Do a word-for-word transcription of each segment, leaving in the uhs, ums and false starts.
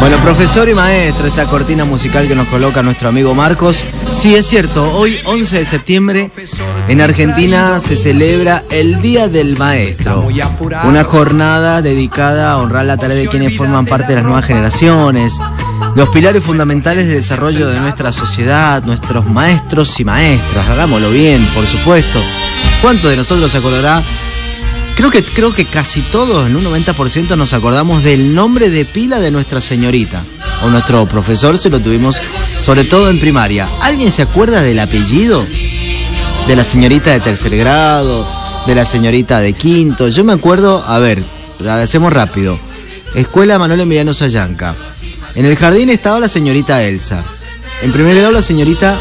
Bueno, profesor y maestro, esta cortina musical que nos coloca nuestro amigo Marcos. Sí, es cierto, hoy once de septiembre en Argentina se celebra el Día del Maestro. Una jornada dedicada a honrar la tarea de quienes forman parte de las nuevas generaciones, los pilares fundamentales del desarrollo de nuestra sociedad, nuestros maestros y maestras. Hagámoslo bien, por supuesto. ¿Cuántos de nosotros se acordará? Creo que, creo que casi todos, en un noventa por ciento, nos acordamos del nombre de pila de nuestra señorita. O nuestro profesor, se lo tuvimos, sobre todo en primaria. ¿Alguien se acuerda del apellido? De la señorita de tercer grado, de la señorita de quinto. Yo me acuerdo, a ver, hacemos rápido. Escuela Manuel Emiliano Sayanca. En el jardín estaba la señorita Elsa. En primer grado la señorita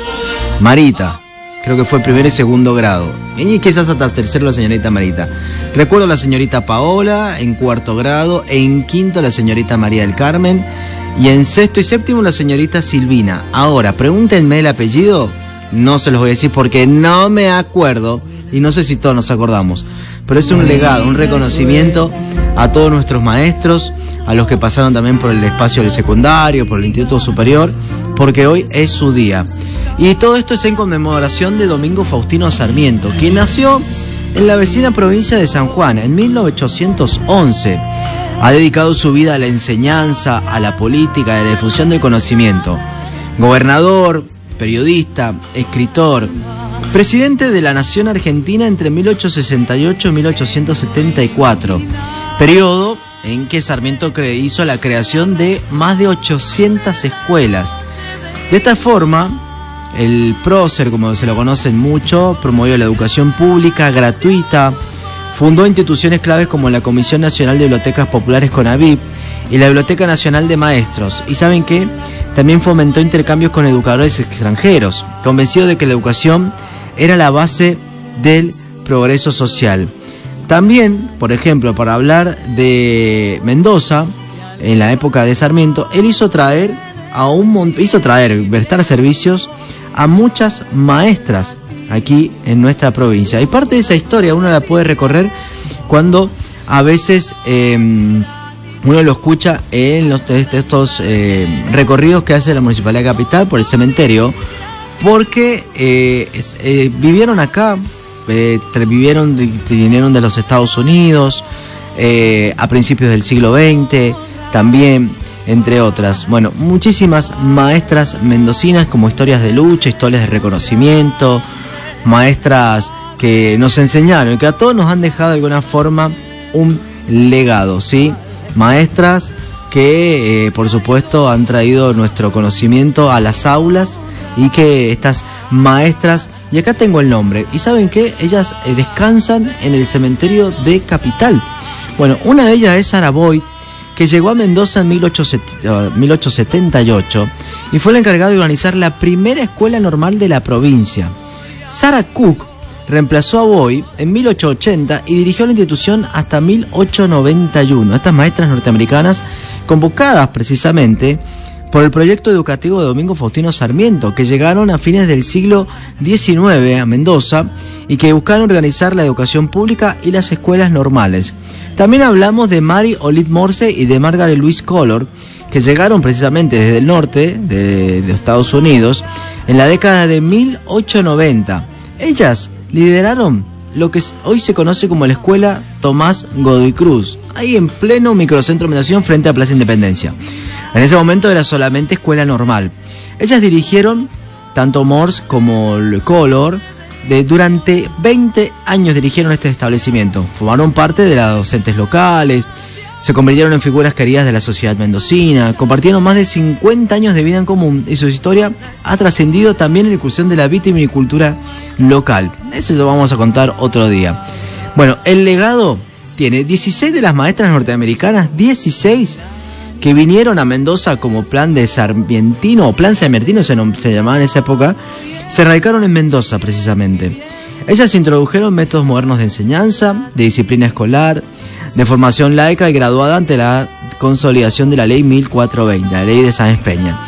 Marita. Creo que fue primero y segundo grado. Y quizás hasta tercero la señorita Marita. Recuerdo la señorita Paola en cuarto grado. En quinto la señorita María del Carmen. Y en sexto y séptimo la señorita Silvina. Ahora, pregúntenme el apellido. No se los voy a decir porque no me acuerdo. Y no sé si todos nos acordamos. Pero es un legado, un reconocimiento a todos nuestros maestros, a los que pasaron también por el espacio del secundario, por el Instituto Superior, porque hoy es su día. Y todo esto es en conmemoración de Domingo Faustino Sarmiento, quien nació en la vecina provincia de San Juan en mil novecientos once. Ha dedicado su vida a la enseñanza, a la política, a la difusión del conocimiento. Gobernador, periodista, escritor, presidente de la Nación Argentina entre mil ochocientos sesenta y ocho y mil ochocientos setenta y cuatro, periodo en que Sarmiento hizo la creación de más de ochocientas escuelas. De esta forma, el prócer, como se lo conocen mucho, promovió la educación pública gratuita, fundó instituciones claves como la Comisión Nacional de Bibliotecas Populares CONAVIP y la Biblioteca Nacional de Maestros. ¿Y saben qué? También fomentó intercambios con educadores extranjeros, convencido de que la educación era la base del progreso social. También, por ejemplo, para hablar de Mendoza, en la época de Sarmiento, él hizo traer a un hizo traer, prestar servicios a muchas maestras aquí en nuestra provincia. Y parte de esa historia uno la puede recorrer cuando a veces eh, uno lo escucha en los, estos eh, recorridos que hace la Municipalidad Capital por el cementerio, porque eh, eh, vivieron acá, eh, vivieron, vinieron de los Estados Unidos eh, a principios del siglo veinte, también, entre otras. Bueno, muchísimas maestras mendocinas, como historias de lucha, historias de reconocimiento, maestras que nos enseñaron y que a todos nos han dejado de alguna forma un legado, ¿sí? Maestras que, eh, por supuesto, han traído nuestro conocimiento a las aulas y que estas maestras, y acá tengo el nombre, y ¿saben qué? Ellas eh, descansan en el cementerio de Capital. Bueno, una de ellas es Sara Boyd, que llegó a Mendoza en mil ochocientos setenta y ocho y fue la encargada de organizar la primera escuela normal de la provincia. Sarah Cook reemplazó a Boyd en mil ochocientos ochenta y dirigió la institución hasta mil ochocientos noventa y uno. Estas maestras norteamericanas, convocadas precisamente por el proyecto educativo de Domingo Faustino Sarmiento, que llegaron a fines del siglo diecinueve a Mendoza y que buscaron organizar la educación pública y las escuelas normales. También hablamos de Mary Olive Morse y de Margaret Louise Collor, que llegaron precisamente desde el norte de, de Estados Unidos en la década de mil ochocientos noventa. Ellas lideraron lo que hoy se conoce como la Escuela Tomás Godoy Cruz, ahí en pleno microcentro de Mendoza, frente a Plaza Independencia. En ese momento era solamente escuela normal. Ellas dirigieron tanto Morse como Collor. De, durante veinte años dirigieron este establecimiento. Formaron parte de las docentes locales, se convirtieron en figuras queridas de la sociedad mendocina, compartieron más de cincuenta años de vida en común y su historia ha trascendido también en la incursión de la vitivinicultura local. Eso lo vamos a contar otro día. Bueno, el legado tiene dieciséis de las maestras norteamericanas, dieciséis que vinieron a Mendoza como plan de Sarmientino, o plan Sarmientino se, se llamaba en esa época, se radicaron en Mendoza precisamente. Ellas introdujeron métodos modernos de enseñanza, de disciplina escolar, de formación laica y graduada ante la consolidación de la ley mil cuatrocientos veinte, la ley de Sáenz Peña.